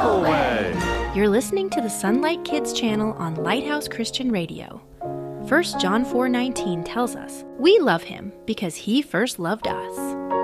Bible way. You're listening to the Sunlight Kids channel on Lighthouse Christian Radio. 1 John 4:19 tells us, "We love him because he first loved us."